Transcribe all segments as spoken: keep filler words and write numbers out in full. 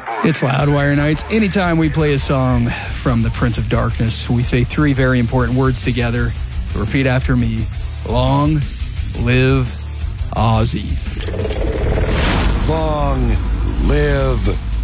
It's Loudwire Nights. Anytime we play a song from the Prince of Darkness, we say three very important words together. Repeat after me. Long live Ozzy. Long live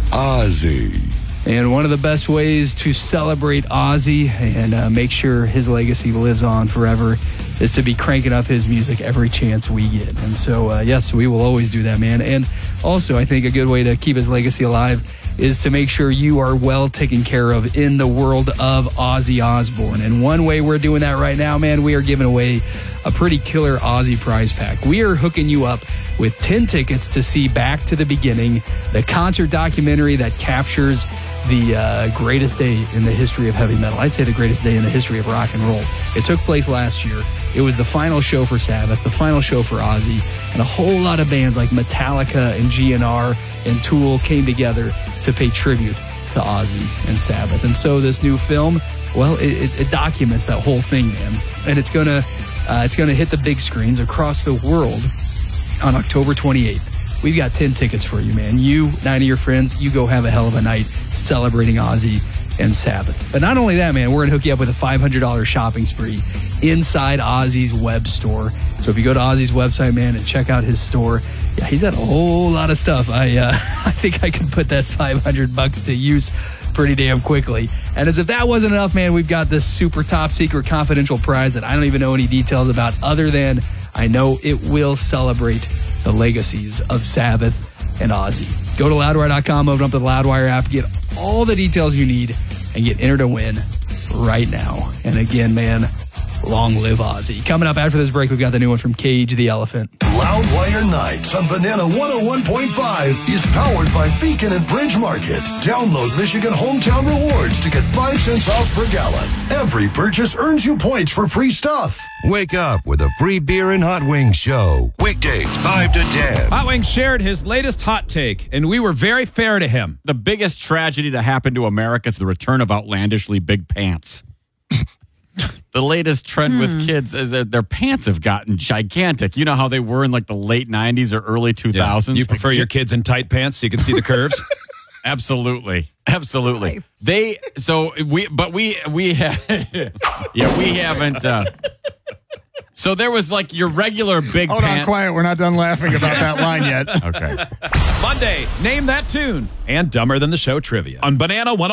Ozzy. And one of the best ways to celebrate Ozzy and uh, make sure his legacy lives on forever is to be cranking up his music every chance we get. And so, uh, yes, we will always do that, man. And also, I think a good way to keep his legacy alive is to make sure you are well taken care of in the world of Ozzy Osbourne. And one way we're doing that right now, man, we are giving away a pretty killer Ozzy prize pack. We are hooking you up with ten tickets to see Back to the Beginning, the concert documentary that captures the uh, greatest day in the history of heavy metal. I'd say the greatest day in the history of rock and roll. It took place last year. It was the final show for Sabbath, the final show for Ozzy, and a whole lot of bands like Metallica and G N R and Tool came together to pay tribute to Ozzy and Sabbath. And so this new film, well, it, it, it documents that whole thing, man. And it's gonna uh, it's gonna hit the big screens across the world on October twenty-eighth. We've got ten tickets for you, man. You, nine of your friends, you go have a hell of a night celebrating Ozzy and Sabbath. But not only that, man, we're going to hook you up with a five hundred dollars shopping spree inside Ozzy's web store. So if you go to Ozzy's website, man, and check out his store, yeah, he's got a whole lot of stuff. I uh, I think I can put that five hundred bucks to use pretty damn quickly. And as if that wasn't enough, man, we've got this super top secret confidential prize that I don't even know any details about other than I know it will celebrate the legacies of Sabbath and Ozzy. Go to Loudwire dot com, open up the Loudwire app, get all the details you need, and get entered to win right now. And again, man, long live Ozzy. Coming up after this break, we've got the new one from Cage the Elephant. Loudwire Nights on Banana one oh one point five is powered by Beacon and Bridge Market. Download Michigan Hometown Rewards to get five cents off per gallon. Every purchase earns you points for free stuff. Wake up with a free beer and hot wings show. Weekdays, five to ten. Hot Wings shared his latest hot take, and we were very fair to him. The biggest tragedy to happen to America is the return of outlandishly big pants. The latest trend hmm. with kids is that their pants have gotten gigantic. You know how they were in like the late nineties or early two thousands? Yeah. You prefer like, your kids in tight pants so you can see the curves? Absolutely. Absolutely. Nice. They, so we, but we, we, have, yeah, we haven't, uh, so there was like your regular big Hold pants. on, quiet. We're not done laughing about that line yet. Okay. Monday, name that tune. And Dumber Than the Show trivia on Banana one oh